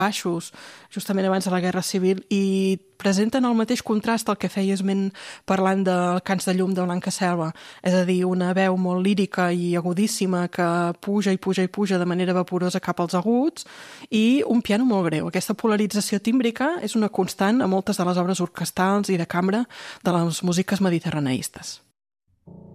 baixos, justament abans de la Guerra Civil, i presenten el mateix contrast al que feia esment parlant del Cants de llum de Blanca Selva, és a dir, una veu molt lírica i agudíssima que puja i puja i puja de manera vaporosa cap als aguts, i un piano molt greu. Aquesta polarització tímbrica és una constant a moltes de les obres orquestrals i de cambra de les músiques mediterraneistes.